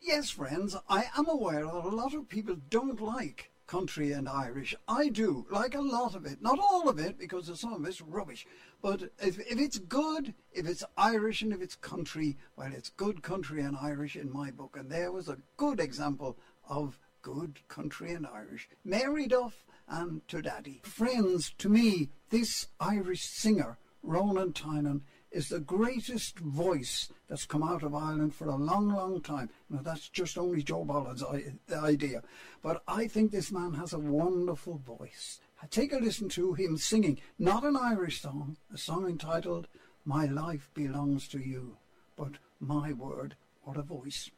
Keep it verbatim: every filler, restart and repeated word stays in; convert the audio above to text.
Yes, friends, I am aware that a lot of people don't like country and Irish. I do, like a lot of it. Not all of it, because some of it's rubbish. But if, if it's good, if it's Irish and if it's country, well, it's good country and Irish in my book. And there was a good example of good country and Irish. Mary Duff and To Daddy. Friends, to me, this Irish singer, Ronan Tynan, is the greatest voice that's come out of Ireland for a long, long time. Now, that's just only Joe Bolland's idea. But I think this man has a wonderful voice. Take a listen to him singing, not an Irish song, a song entitled My Life Belongs to You, but my word, what a voice.